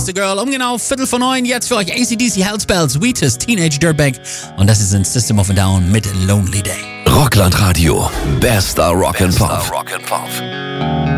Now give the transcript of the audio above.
Gangster Girl. Um genau 8:45 jetzt für euch AC/DC Hellspells, Wheatus, Teenage Dirtbag. Und das ist ein System of a Down mit Lonely Day. Rockland Radio. Bester Rock'n'Pop.